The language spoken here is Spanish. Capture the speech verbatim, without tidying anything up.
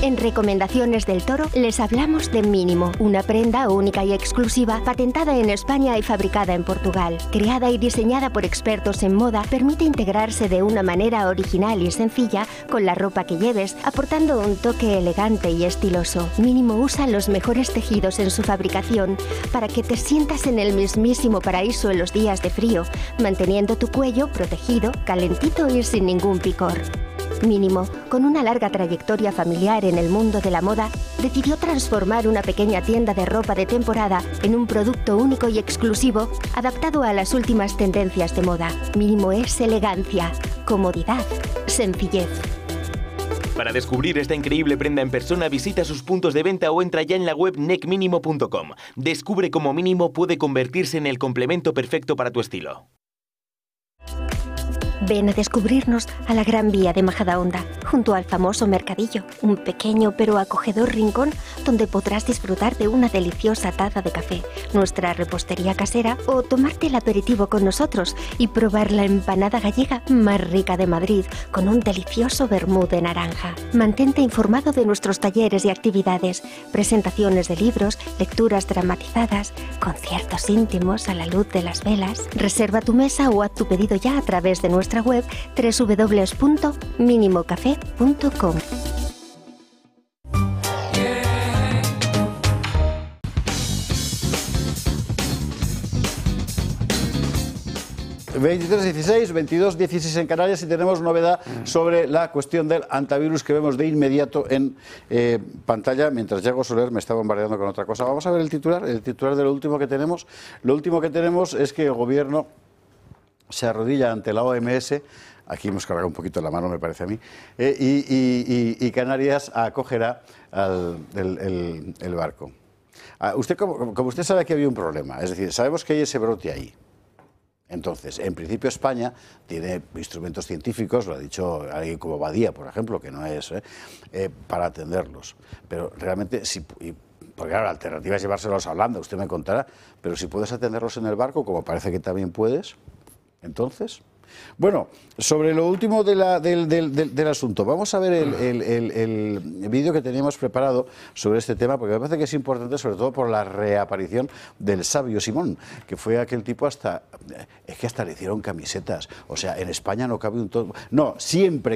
En Recomendaciones del Toro les hablamos de Mínimo, una prenda única y exclusiva patentada en España y fabricada en Portugal. Creada y diseñada por expertos en moda, permite integrarse de una manera original y sencilla con la ropa que lleves, aportando un toque elegante y estiloso. Mínimo usa los mejores tejidos en su fabricación para que te sientas en el mismísimo paraíso en los días de frío, manteniendo tu cuello protegido, calentito y sin ningún picor. Mínimo, con una larga trayectoria familiar en el mundo de la moda, decidió transformar una pequeña tienda de ropa de temporada en un producto único y exclusivo, adaptado a las últimas tendencias de moda. Mínimo es elegancia, comodidad, sencillez. Para descubrir esta increíble prenda en persona, visita sus puntos de venta o entra ya en la web nec mínimo punto com. Descubre cómo Mínimo puede convertirse en el complemento perfecto para tu estilo. Ven a descubrirnos a la Gran Vía de Majadahonda, junto al famoso Mercadillo, un pequeño pero acogedor rincón donde podrás disfrutar de una deliciosa taza de café, nuestra repostería casera o tomarte el aperitivo con nosotros y probar la empanada gallega más rica de Madrid con un delicioso vermú de naranja. Mantente informado de nuestros talleres y actividades, presentaciones de libros, lecturas dramatizadas, conciertos íntimos a la luz de las velas. Reserva tu mesa o haz tu pedido ya a través de nuestra web doble u doble u doble u punto mínimo café punto com. veintitrés dieciséis, veintidós dieciséis en Canarias y tenemos novedad sobre la cuestión del antivirus que vemos de inmediato en eh, pantalla, mientras Yago Soler me está bombardeando con otra cosa. Vamos a ver el titular, el titular de lo último que tenemos. Lo último que tenemos es que el gobierno se arrodilla ante la O M S, aquí hemos cargado un poquito la mano, me parece a mí, eh, y, y, y, y Canarias acogerá al, el, el, el barco. Ah, usted, como, como usted sabe que había un problema, es decir, sabemos que hay ese brote ahí. Entonces, en principio España tiene instrumentos científicos, lo ha dicho alguien como Badía, por ejemplo, que no es, eh, eh, para atenderlos. Pero realmente, si, y, porque claro, la alternativa es llevárselos a Holanda, usted me contará, pero si puedes atenderlos en el barco, como parece que también puedes, entonces... Bueno, sobre lo último de la, del, del, del, del asunto, vamos a ver el, el, el, el vídeo que teníamos preparado sobre este tema, porque me parece que es importante, sobre todo por la reaparición del sabio Simón, que fue aquel tipo hasta, es que hasta le hicieron camisetas, o sea, en España no cabe un todo, no, siempre